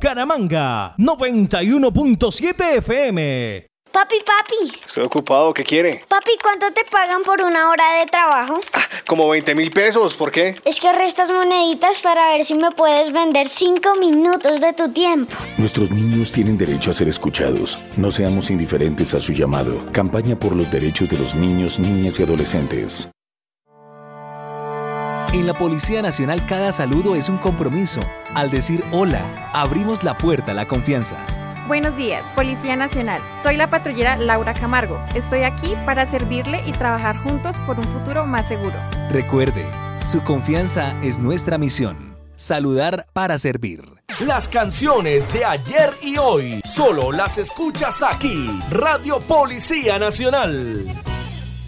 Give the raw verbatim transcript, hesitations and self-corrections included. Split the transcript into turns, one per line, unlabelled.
Bucaramanga, noventa y uno punto siete F M.
Papi, papi.
Estoy ocupado, ¿qué quiere?
Papi, ¿cuánto te pagan por una hora de trabajo?
Ah, como veinte mil pesos, ¿por qué?
Es que restas moneditas para ver si me puedes vender cinco minutos de tu tiempo.
Nuestros niños tienen derecho a ser escuchados. No seamos indiferentes a su llamado. Campaña por los derechos de los niños, niñas y adolescentes.
En la Policía Nacional cada saludo es un compromiso. Al decir hola, abrimos la puerta a la confianza.
Buenos días, Policía Nacional. Soy la patrullera Laura Camargo. Estoy aquí para servirle y trabajar juntos por un futuro más seguro.
Recuerde, su confianza es nuestra misión. Saludar para servir.
Las canciones de ayer y hoy, solo las escuchas aquí. Radio Policía Nacional.